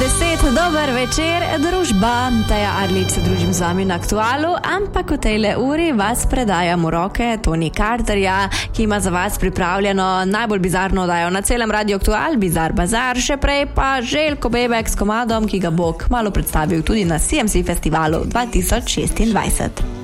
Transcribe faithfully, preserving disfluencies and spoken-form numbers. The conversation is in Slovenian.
deset, dober večer, družba. Taja Arlič se družim z vami na Aktualu, ampak v tejle uri vas predajam v roke Tony Carterja, ki ima za vas pripravljeno najbolj bizarno oddajo na celem Radio Aktual, Bizar Bazar, še prej pa Željko Bebek s komadom, ki ga bo kmalu predstavil tudi na C M C festivalu dva tisoč šestindvajset.